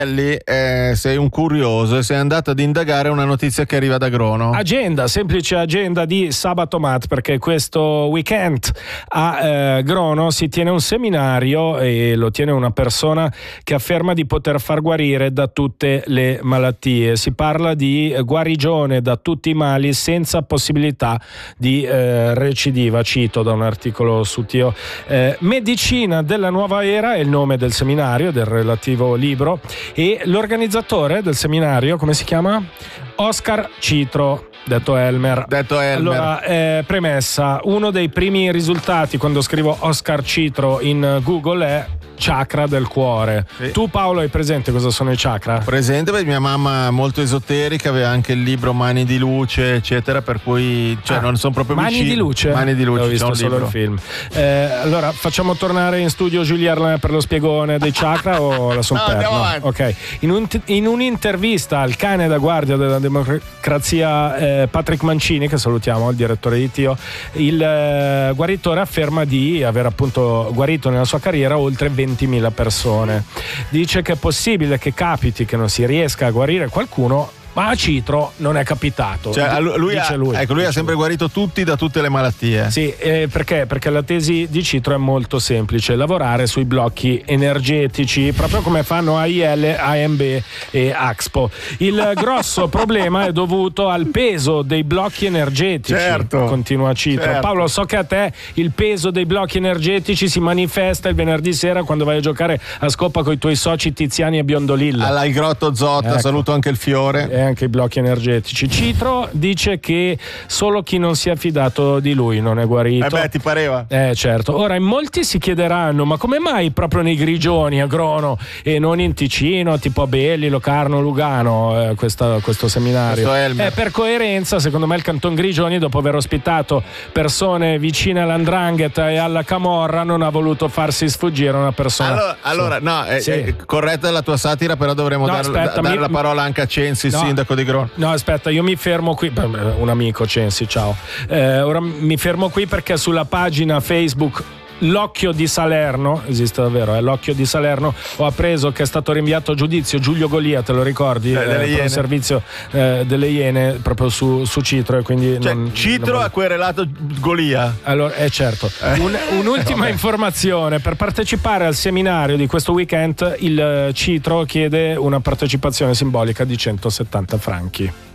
Sei un curioso e sei andato ad indagare una notizia che arriva da Grono. Semplice agenda di Sabato Mat, perché questo weekend a Grono si tiene un seminario e lo tiene una persona che afferma di poter far guarire da tutte le malattie. Si parla di guarigione da tutti i mali senza possibilità di recidiva. Cito da un articolo su Tio. Medicina della nuova era è il nome del seminario, del relativo libro. E l'organizzatore del seminario, come si chiama? Oscar Citro, detto Elmer. Allora, premessa, uno dei primi risultati quando scrivo Oscar Citro in Google è chakra del cuore. Sì. Tu, Paolo, hai presente cosa sono i chakra? Presente, perché mia mamma è molto esoterica, aveva anche il libro Mani di Luce, eccetera, per cui non sono proprio Mani vicini. di Luce? Mani di Luce, ho visto solo il film. Allora, facciamo tornare in studio Giulia Arlin per lo spiegone dei chakra o la son persa? Ok. In un'intervista al cane da guardia della democrazia Patrick Mancini, che salutiamo, il direttore di Tio, il guaritore afferma di aver appunto guarito nella sua carriera oltre 20.000 persone. Dice che è possibile che capiti che non si riesca a guarire qualcuno, ma a Citro non è capitato. Cioè, lui ha sempre guarito tutti da tutte le malattie. Sì, perché? Perché la tesi di Citro è molto semplice: lavorare sui blocchi energetici, proprio come fanno AIL, AMB e Axpo. Il grosso problema è dovuto al peso dei blocchi energetici. Certo. Continua Citro. Certo. Paolo, so che a te il peso dei blocchi energetici si manifesta il venerdì sera quando vai a giocare a scoppa con i tuoi soci Tiziani e Biondolilla. Alla Grotto Zotta, ecco. Saluto anche il Fiore. Anche i blocchi energetici. Citro dice che solo chi non si è fidato di lui non è guarito. Ti pareva? Certo. Ora, in molti si chiederanno: ma come mai proprio nei Grigioni, a Grono, e non in Ticino, tipo a Belli, Locarno, Lugano, questo seminario? Per coerenza, secondo me il Canton Grigioni, dopo aver ospitato persone vicine all''ndrangheta e alla camorra, non ha voluto farsi sfuggire una persona. È corretta la tua satira, però dovremmo dare la parola anche a Censi, sindaco di Grono. No, aspetta, io mi fermo qui. Un amico, Censi, ciao. Ora mi fermo qui perché sulla pagina Facebook L'Occhio di Salerno, esiste davvero, L'Occhio di Salerno, ho appreso che è stato rinviato a giudizio Giulio Golia, te lo ricordi? Per il servizio delle Iene proprio su Citro, e quindi Citro ha querelato Golia. Allora, certo. Un'ultima informazione: per partecipare al seminario di questo weekend il Citro chiede una partecipazione simbolica di 170 franchi.